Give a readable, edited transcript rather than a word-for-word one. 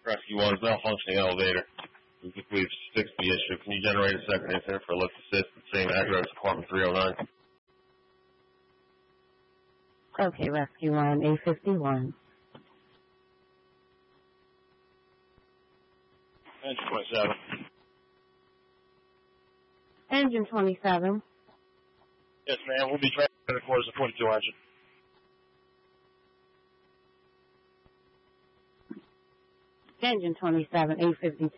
Rescue 1 is malfunctioning elevator. We think we've fixed the issue. Can you generate a second incident for lift assist at the same address, apartment 309? Okay, Rescue 1, A51. Engine 27. Engine 27. Yes, ma'am. We'll be transferring the quarters of 42 engine. Engine 27, A52.